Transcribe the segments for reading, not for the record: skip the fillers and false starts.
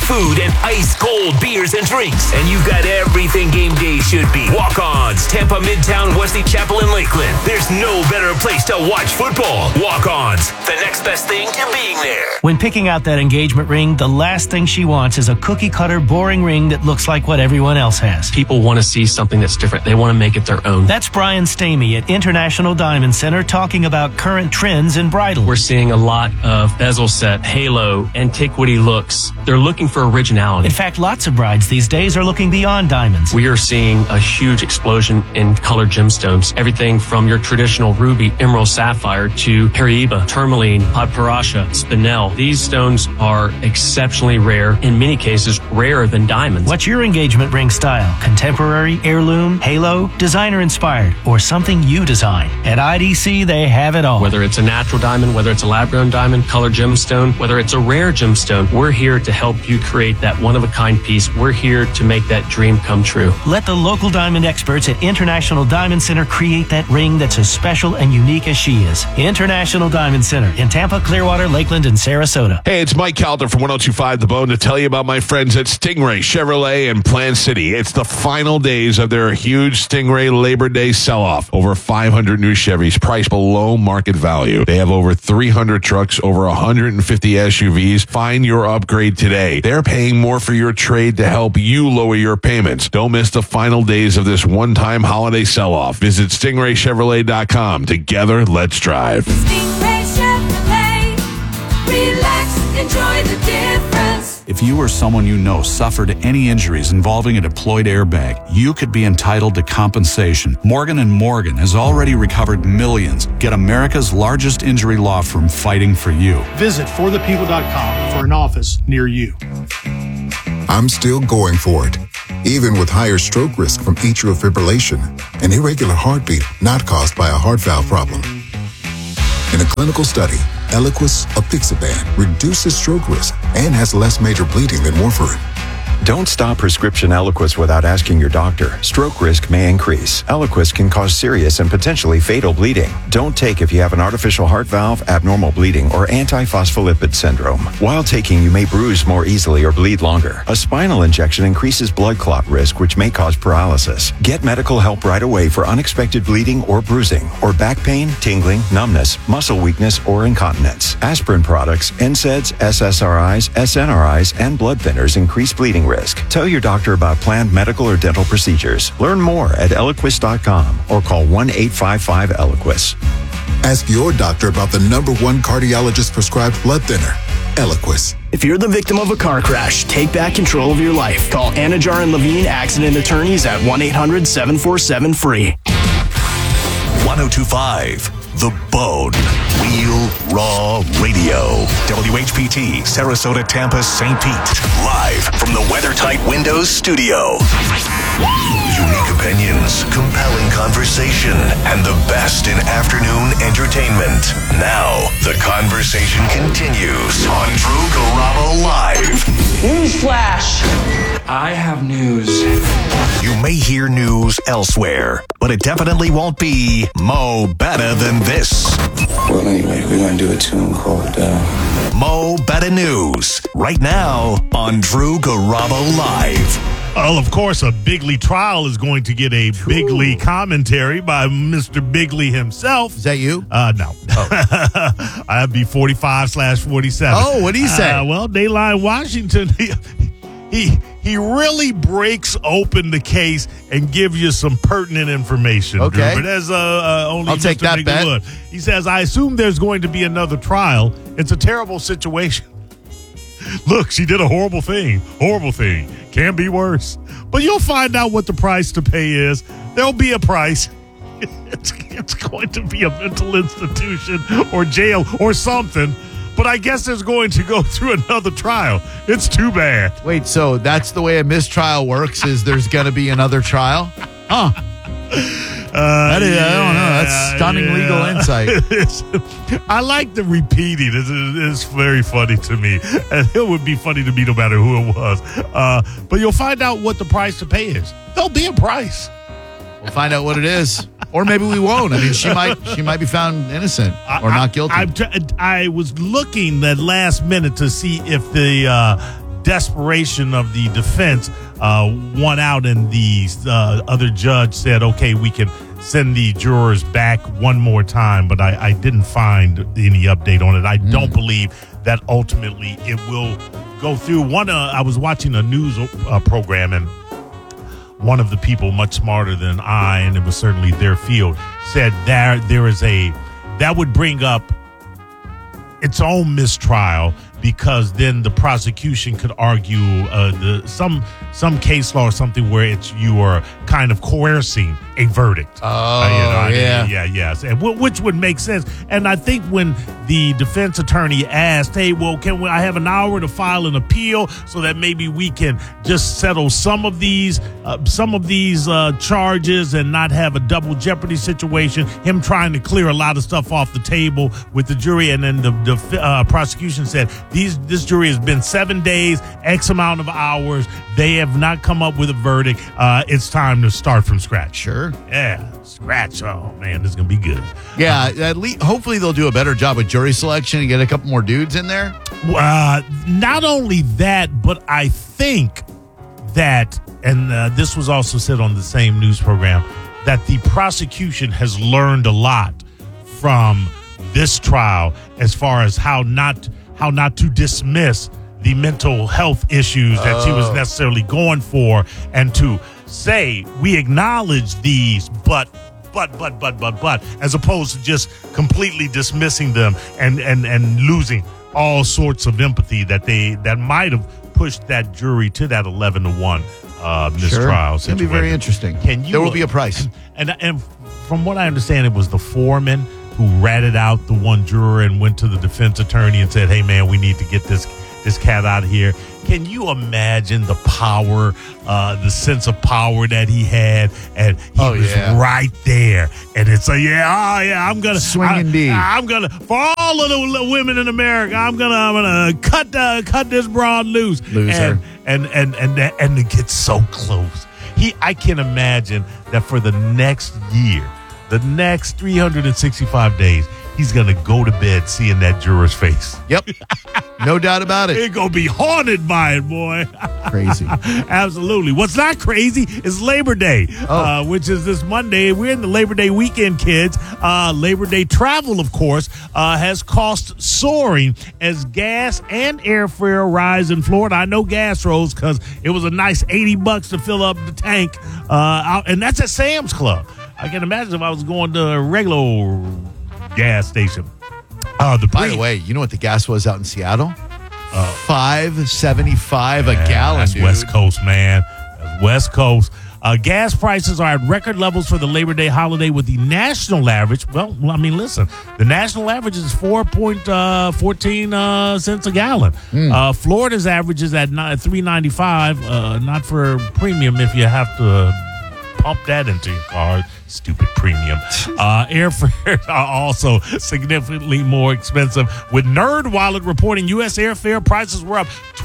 food, and ice-cold beers and drinks. And you've got everything game day should be. Walk-Ons, Tampa, Midtown, Wesley Chapel, and Lakeland. There's no better place to watch football. Walk-Ons, the next best thing to being there. When picking out that engagement ring, the last thing she wants is a cookie-cutter, boring ring that looks like what everyone else has. People want to see something that's different. They want to make it their own. That's Brian Stamey at International Diamond Center talking about current trends in bridal. We're seeing a lot of bezel set, halo, antiquity looks. They're looking for originality. In fact, lots of brides these days are looking beyond diamonds. We are seeing a huge explosion in colored gemstones. Everything from your traditional ruby, emerald, sapphire to Paraiba, tourmaline, padparacha, spinel. These stones are exceptionally rare, in many cases rarer than diamonds. What's your engagement ring style? Contemporary, heirloom, halo, designer inspired, or something you design? At IDC, they have it all. Whether it's a natural diamond, whether it's a lab-grown diamond, colored gemstone, whether it's a rare gemstone, we're here to help you create that one-of-a-kind piece. We're here to make that dream come true. Let the local diamond experts at International Diamond Center create that ring that's as special and unique as she is. International Diamond Center in Tampa, Clearwater, Lakeland, and Sarasota. Hey, it's Mike Calder from 102.5 The Bone to tell you about my friends at Stingray Chevrolet in Plant City. It's the final days of their huge Stingray Labor Day sell-off. Over 500 new Chevys priced below market value. They have over 300 trucks, over 150 SUVs. Find your upgrade today. They're paying more for your trade to help you lower your payments. Don't miss the final days of this one-time holiday sell-off. Visit StingrayChevrolet.com. Together, let's drive. Stingray Chevrolet. Relax, enjoy the difference. If you or someone you know suffered any injuries involving a deployed airbag, you could be entitled to compensation. Morgan & Morgan has already recovered millions. Get America's largest injury law firm fighting for you. Visit forthepeople.com for an office near you. I'm still going for it, even with higher stroke risk from atrial fibrillation, an irregular heartbeat not caused by a heart valve problem. In a clinical study, Eliquis apixaban reduces stroke risk and has less major bleeding than warfarin. Don't stop prescription Eliquis without asking your doctor. Stroke risk may increase. Eliquis can cause serious and potentially fatal bleeding. Don't take if you have an artificial heart valve, abnormal bleeding, or antiphospholipid syndrome. While taking, you may bruise more easily or bleed longer. A spinal injection increases blood clot risk, which may cause paralysis. Get medical help right away for unexpected bleeding or bruising, or back pain, tingling, numbness, muscle weakness, or incontinence. Aspirin products, NSAIDs, SSRIs, SNRIs, and blood thinners increase bleeding risk. Tell your doctor about planned medical or dental procedures. Learn more at Eliquis.com or call 1-855-ELIQUIS. Ask your doctor about the #1 cardiologist prescribed blood thinner, Eliquis. If you're the victim of a car crash, take back control of your life. Call Anajar and Levine Accident Attorneys at 1-800-747-FREE. 102.5 The Bone. Real Raw Radio. WHPT, Sarasota, Tampa, St. Pete. Live from the WeatherTight Windows studio. Unique opinions, compelling conversation, and the best in afternoon entertainment. Now, the conversation continues on Drew Garabo Live. Newsflash! I have news. You may hear news elsewhere, but it definitely won't be Mo Better Than This. Well, anyway, we're going to do a tune called Mo Better News, right now on Drew Garabo Live. Well, of course, a Bigley trial is going to get a Bigley commentary by Mr. Bigley himself. Is that you? No. Oh. I'd be 45/47. Oh, what do you say? Well, Dayline Washington, he really breaks open the case and gives you some pertinent information. Okay. Drew, but as only I'll take Mr. that Bigley bet. would. He says, I assume there's going to be another trial. It's a terrible situation. Look, she did a horrible thing. Horrible thing. Can be worse. But you'll find out what the price to pay is. There'll be a price. It's going to be a mental institution or jail or something. But I guess it's going to go through another trial. It's too bad. Wait, so that's the way a mistrial works, is there's going to be another trial? Huh. I don't know. That's stunning legal insight. I like the repeating. It's very funny to me. And it would be funny to me no matter who it was. But you'll find out what the price to pay is. There'll be a price. We'll find out what it is. Or maybe we won't. I mean, she might be found innocent or not guilty. I was looking that last minute to see if the desperation of the defense won out, and the other judge said, okay, we can send the jurors back one more time, but I didn't find any update on it. I don't believe that ultimately it will go through. I was watching a news program, and one of the people much smarter than I, and it was certainly their field, said there is that would bring up its own mistrial, because then the prosecution could argue some case law or something where you are kind of coercing a verdict. Yes, and which would make sense. And I think when the defense attorney asked, "Hey, well, I have an hour to file an appeal so that maybe we can just settle some of these charges and not have a double jeopardy situation?" Him trying to clear a lot of stuff off the table with the jury, and then the prosecution said, This jury has been 7 days, X amount of hours. They have not come up with a verdict. It's time to start from scratch. Sure. Yeah, scratch. Oh, man, this is going to be good. Yeah, at least hopefully they'll do a better job with jury selection and get a couple more dudes in there. Not only that, but I think that, and this was also said on the same news program, that the prosecution has learned a lot from this trial as far as how not to dismiss the mental health issues that she was necessarily going for, and to say, we acknowledge these, but, as opposed to just completely dismissing them and losing all sorts of empathy that might have pushed that jury to that 11-1 mistrial. It's going to be very interesting. There will be a price. And from what I understand, it was the foreman who ratted out the one juror and went to the defense attorney and said, "Hey, man, we need to get this cat out of here." Can you imagine the power, the sense of power that he had? And he was right there. And it's I'm gonna swinging D. I'm gonna, for all of the women in America, I'm gonna cut this broad loose. Loser. And it gets so close. I can imagine that for the next year, the next 365 days, he's going to go to bed seeing that juror's face. Yep. No doubt about it. He's going to be haunted by it, boy. Crazy. Absolutely. What's not crazy is Labor Day, which is this Monday. We're in the Labor Day weekend, kids. Labor Day travel, of course, has cost soaring as gas and airfare rise in Florida. I know gas rose because it was a nice $80 to fill up the tank, and that's at Sam's Club. I can imagine if I was going to a regular gas station. By the way, you know what the gas was out in Seattle? $5.75 a gallon. That's dude. West Coast, man. That's West Coast. Gas prices are at record levels for the Labor Day holiday, with the national average. Well, I mean, listen, the national average is 4.14 cents a gallon. Florida's average is at $3.95. Not for premium if you have to pump that into your car. Stupid premium. Airfares are also significantly more expensive, with NerdWallet reporting U.S. airfare prices were up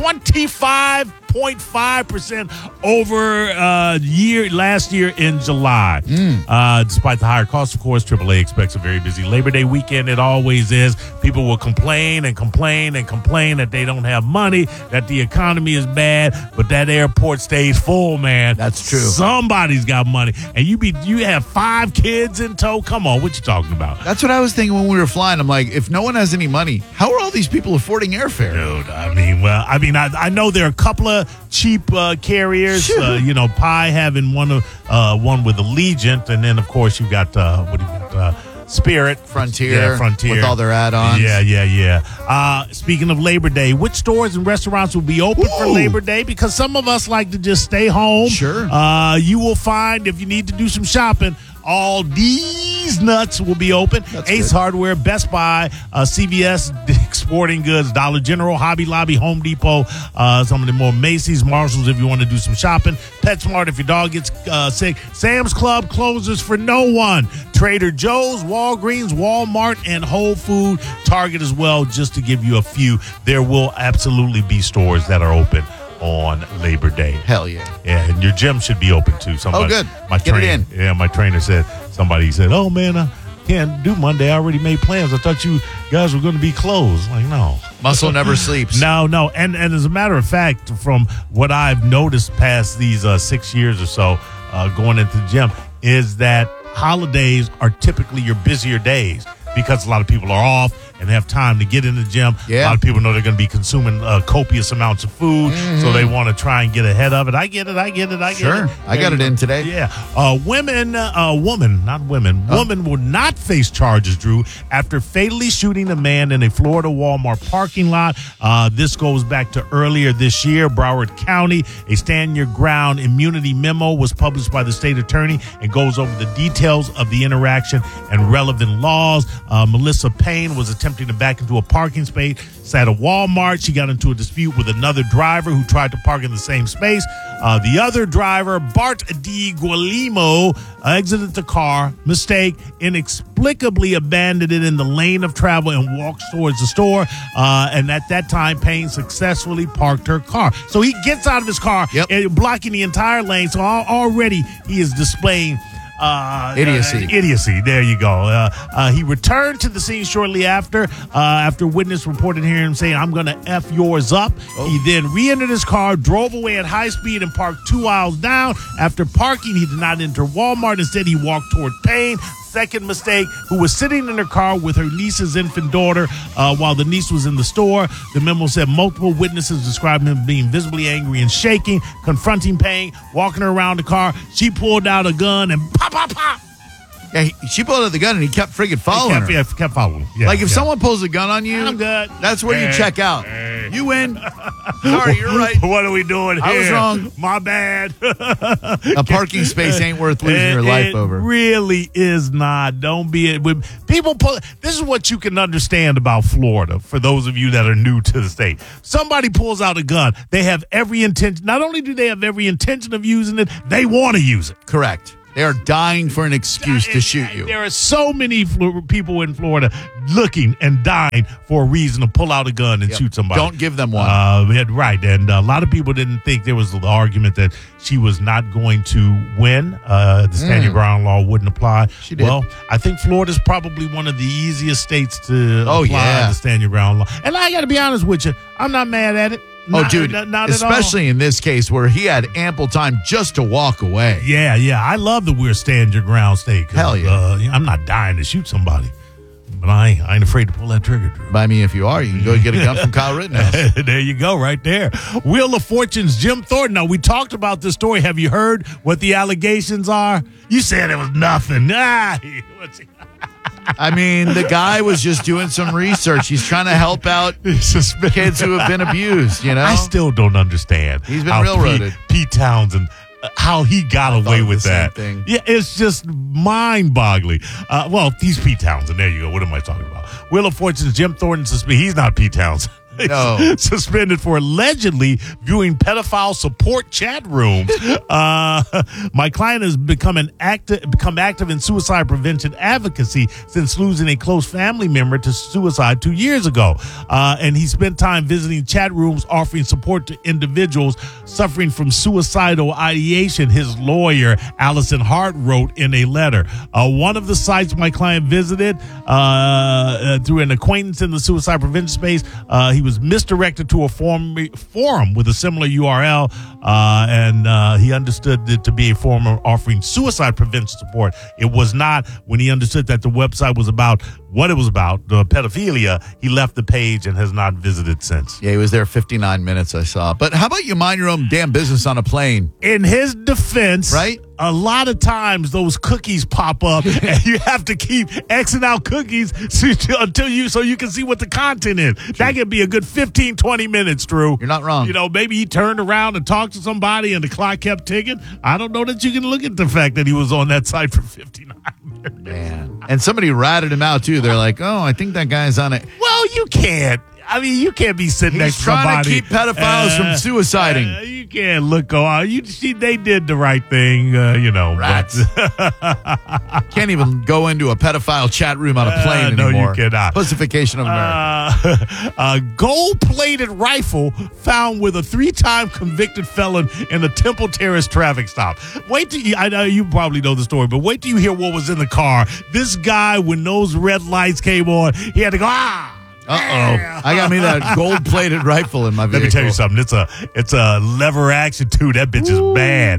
25.5% over last year in July. Despite the higher cost, of course, AAA expects a very busy Labor Day weekend. It always is. People will complain and complain and complain that they don't have money, that the economy is bad, but that airport stays full, man. That's true. Somebody's got money, and you have 5 kids in tow. Come on, what you talking about? That's what I was thinking when we were flying. I'm like, if no one has any money, how are all these people affording airfare? Dude, I know there are a couple of cheap carriers. Sure. Pi having one with Allegiant, and then of course you got Spirit, Frontier, Frontier with all their add-ons. Yeah. Speaking of Labor Day, which stores and restaurants will be open for Labor Day? Because some of us like to just stay home. Sure. You will find, if you need to do some shopping, all these nuts will be open. That's Ace good. Hardware, Best Buy, CVS, Sporting Goods, Dollar General, Hobby Lobby, Home Depot, some of the more Macy's, Marshalls if you want to do some shopping, PetSmart if your dog gets sick. Sam's Club closes for no one. Trader Joe's, Walgreens, Walmart, and Whole Food, Target as well, just to give you a few. There will absolutely be stores that are open on Labor Day. Hell yeah. Yeah, and your gym should be open too. Somebody, good. My Get it in. Yeah, my trainer said, somebody said, "Oh man, can't do Monday. I already made plans. I thought you guys were going to be closed. Like, no. Muscle never sleeps. No. And as a matter of fact, from what I've noticed past these 6 years or so going into the gym, is that holidays are typically your busier days because a lot of people are off and have time to get in the gym. Yeah. A lot of people know they're going to be consuming copious amounts of food, so they want to try and get ahead of it. I get it. Sure. I got it in today. Yeah. Women will not face charges, Drew, after fatally shooting a man in a Florida Walmart parking lot. This goes back to earlier this year. Broward County, a stand your ground immunity memo was published by the state attorney and goes over the details of the interaction and relevant laws. Melissa Payne was attempting to back into a parking space at a Walmart. She got into a dispute with another driver who tried to park in the same space. The other driver, Bart Di Guillermo, exited the car, inexplicably abandoned it in the lane of travel and walked towards the store. And at that time, Payne successfully parked her car. So he gets out of his car, blocking the entire lane. So already he is displaying idiocy. There you go. He returned to the scene shortly after witness reported hearing him saying, "I'm going to F yours up." He then re-entered his car, drove away at high speed, and parked 2 aisles down. After parking, he did not enter Walmart. Instead, he walked toward Payne. Second mistake, who was sitting in her car with her niece's infant daughter while the niece was in the store. The memo said multiple witnesses described him being visibly angry and shaking, confronting Payne, walking her around the car. She pulled out a gun and pop, pop, pop. Yeah, she pulled out the gun and he kept friggin' following her. Kept following. Yeah, like if someone pulls a gun on you, I'm good. That's where you check out. You win. Sorry, you're right. What are we doing here? I was wrong. My bad. A parking space ain't worth losing your life over. It really is not. Don't be it. When people pull, this is what you can understand about Florida for those of you that are new to the state. Somebody pulls out a gun. They have every intention. Not only do they have every intention of using it, they want to use it. Correct. They are dying for an excuse to shoot you. There are so many people in Florida looking and dying for a reason to pull out a gun and shoot somebody. Don't give them one. Right. And a lot of people didn't think there was the argument that she was not going to win. The stand your ground law wouldn't apply. She did. Well, I think Florida's probably one of the easiest states to apply the stand your ground law. And I got to be honest with you, I'm not mad at it. Dude, not especially in this case where he had ample time just to walk away. Yeah. I love that we're stand your ground state. Hell yeah. I'm not dying to shoot somebody, but I ain't afraid to pull that trigger, Drew. By me, if you are, you can go get a gun from Kyle Rittenhouse. There you go, right there. Wheel of Fortune's Jim Thornton. Now, we talked about this story. Have you heard what the allegations are? You said it was nothing. I mean, the guy was just doing some research. He's trying to help out kids who have been abused, you know? I still don't understand. He's been railroaded. Pete Townsend, how he got away with that. Thing. Yeah, it's just mind-boggling. He's Pete Townsend. There you go. What am I talking about? Wheel of Fortune's Jim Thornton suspended. He's not Pete Townsend. No. Suspended for allegedly viewing pedophile support chat rooms. My client has become active in suicide prevention advocacy since losing a close family member to suicide 2 years ago. And he spent time visiting chat rooms offering support to individuals suffering from suicidal ideation, his lawyer, Allison Hart, wrote in a letter. One of the sites my client visited through an acquaintance in the suicide prevention space, he was misdirected to a forum with a similar URL, and he understood it to be a forum offering suicide prevention support. It was not. When he understood that the website was about what it was about, the pedophilia, he left the page and has not visited since. Yeah, he was there 59 minutes, I saw. But how about you mind your own damn business on a plane? In his defense, right? A lot of times those cookies pop up and you have to keep Xing out cookies so you can see what the content is. That could be a good 15, 20 minutes, Drew. You're not wrong. You know, maybe he turned around and talked to somebody and the clock kept ticking. I don't know that you can look at the fact that he was on that site for 59 minutes. Man. And somebody ratted him out, too. They're like, I think that guy's on it. Well, you can't. I mean, you can't be sitting next to trying somebody. to keep pedophiles from suiciding. You can't look on. They did the right thing, Rats. Can't even go into a pedophile chat room on a plane anymore. No, you cannot. Pussification of America. A gold-plated rifle found with a 3-time convicted felon in a Temple Terrace traffic stop. I know you probably know the story, but wait till you hear what was in the car. This guy, when those red lights came on, he had to go, I got me that gold-plated rifle in my vehicle. Let me tell you something. It's a lever action, too. That bitch is bad.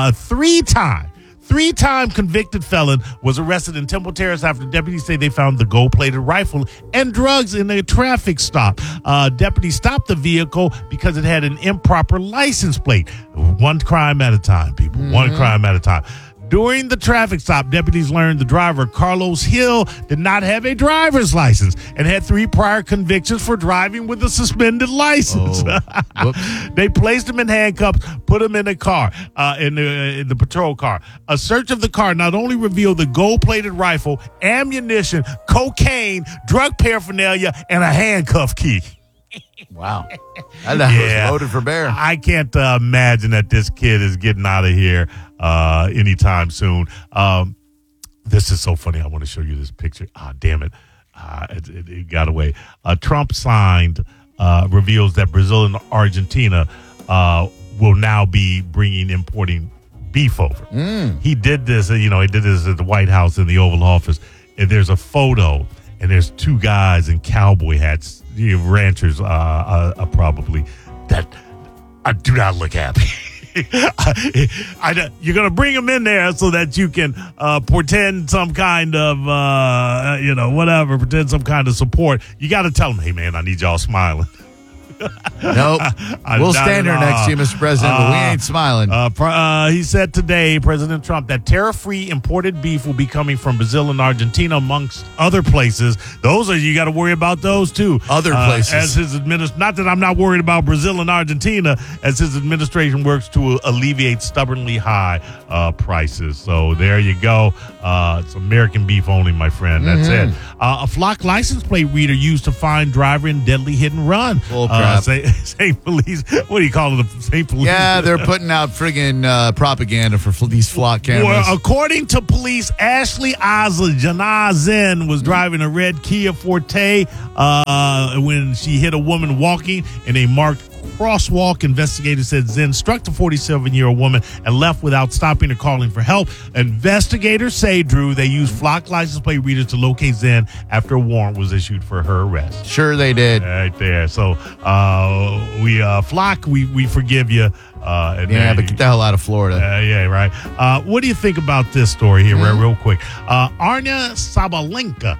3-time convicted felon was arrested in Temple Terrace after deputies say they found the gold-plated rifle and drugs in a traffic stop. Deputies stopped the vehicle because it had an improper license plate. One crime at a time, people. One crime at a time. During the traffic stop, deputies learned the driver, Carlos Hill, did not have a driver's license and had 3 prior convictions for driving with a suspended license. They placed him in handcuffs, put him in a car, in the patrol car. A search of the car not only revealed the gold-plated rifle, ammunition, cocaine, drug paraphernalia, and a handcuff key. Wow. That was loaded for bear. I can't imagine that this kid is getting out of here anytime soon. This is so funny. I want to show you this picture. Damn it. It got away. Trump signed, reveals that Brazil and Argentina will now be importing beef over. He did this, he did this at the White House in the Oval Office. And there's a photo, and there's 2 guys in cowboy hats, ranchers probably, that do not look happy. You're going to bring them in there so that you can pretend some kind of, pretend some kind of support. You got to tell them, hey, man, I need y'all smiling. Nope. We'll stand here next to you, Mr. President, but we ain't smiling. He said today, President Trump, that tariff-free imported beef will be coming from Brazil and Argentina, amongst other places. You got to worry about those, too. Other places. As his not that I'm not worried about Brazil and Argentina, as his administration works to alleviate stubbornly high prices. So there you go. It's American beef only, my friend. That's it. A flock license plate reader used to find driver in deadly hit and run. St. Police. What do you call it? St. Police. Yeah, they're putting out friggin' propaganda for these flock cameras. Well, according to police, Ashley Janah Zen was driving a red Kia Forte when she hit a woman walking in a marked crosswalk. Investigators said Zen struck the 47-year-old woman and left without stopping or calling for help. Investigators say, Drew, they used flock license plate readers to locate Zen after a warrant was issued for her arrest. Sure they did. Right there. So, Flock, we forgive you. But get the hell out of Florida. Yeah, right. What do you think about this story here, real quick? Ariana Sabalenka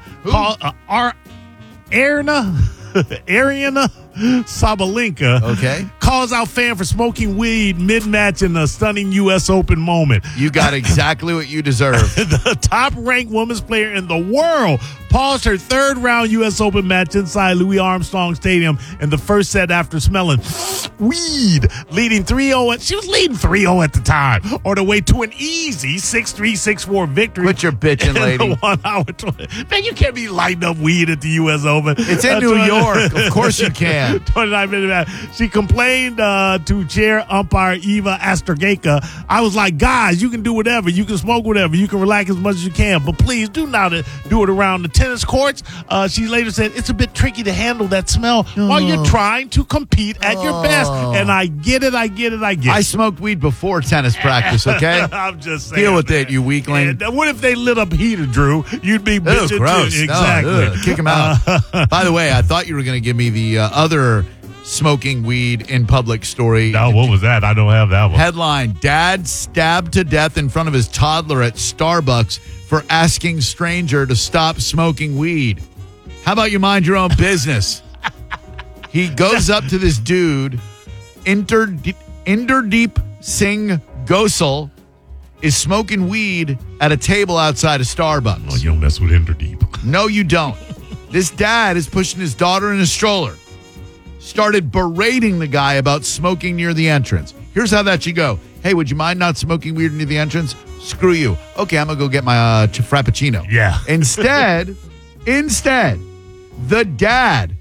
Ariana Sabalenka calls out fan for smoking weed mid-match in a stunning U.S. Open moment. You got exactly what you deserve. The top-ranked women's player in the world paused her third-round U.S. Open match inside Louis Armstrong Stadium in the first set after smelling weed, leading 3-0. She was leading 3-0 at the time, on the way to an easy 6-3, 6-4 victory. Quit your bitching, lady. 1 hour 20. Man, you can't be lighting up weed at the U.S. Open. It's in New York. Of course you can. 29-minute match. She complained to chair umpire Eva Astergeka. I was like, guys, you can do whatever. You can smoke whatever. You can relax as much as you can. But please do not do it around the tennis courts. She later said, it's a bit tricky to handle that smell while you're trying to compete at your best. And I get it. I smoked weed before tennis practice, okay? I'm just saying. Deal with it, you weakling. What if they lit up heater, Drew? You'd be bitching gross. too. Exactly. Kick him out. By the way, I thought you were going to give me the other smoking weed in public story. No, what was that? I don't have that one. Headline, Dad stabbed to death in front of his toddler at Starbucks for asking stranger to stop smoking weed. How about you mind your own business? He goes up to this dude, Inderdeep Singh Gosal, is smoking weed at a table outside of Starbucks. Oh, you don't mess with Inderdeep. No, you don't. This dad is pushing his daughter in a stroller. Started berating the guy about smoking near the entrance. Here's how that should go. Hey, would you mind not smoking weed near the entrance? Screw you. Okay, I'm going to go get my Frappuccino. Yeah. Instead, the dad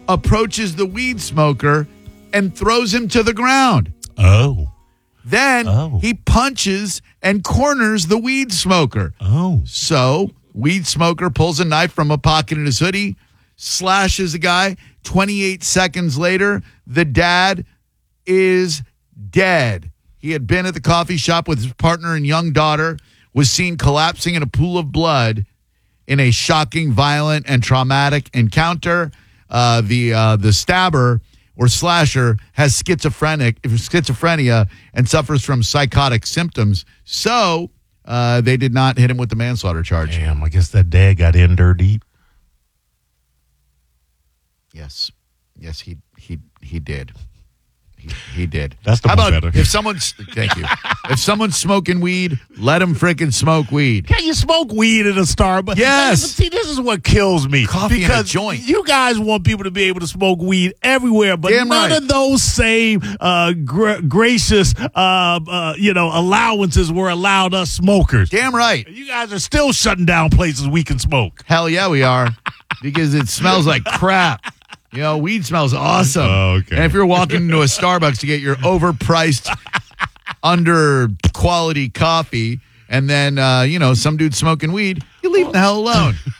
approaches the weed smoker and throws him to the ground. Oh. Then he punches and corners the weed smoker. Oh. So, weed smoker pulls a knife from a pocket in his hoodie, slashes the guy. 28 seconds later, the dad is dead. He had been at the coffee shop with his partner and young daughter, was seen collapsing in a pool of blood in a shocking, violent, and traumatic encounter. The stabber or slasher has schizophrenia and suffers from psychotic symptoms. So they did not hit him with the manslaughter charge. Damn, I guess that dad got in dirt deep. Yes, he did. He did. That's the How most about better. if someone's thank you. If someone's smoking weed, let him freaking smoke weed. Can you smoke weed at a Starbucks? Yes. See, this is what kills me. Coffee in a because joint. You guys want people to be able to smoke weed everywhere, but Damn none right. of those same gracious, allowances were allowed us smokers. Damn right. You guys are still shutting down places we can smoke. Hell yeah, we are. Because it smells like crap. You know, weed smells awesome. Oh, okay. And if you're walking into a Starbucks to get your overpriced, under quality coffee, and then, some dude smoking weed, you leave him the hell alone.